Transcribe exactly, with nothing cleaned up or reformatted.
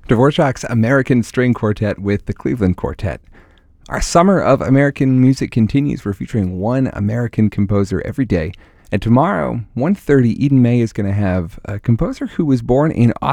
Dvorak's American String Quartet with the Cleveland Quartet. Our summer of American music continues. We're featuring one American composer every day. And tomorrow, one thirty, Eden May is going to have a composer who was born in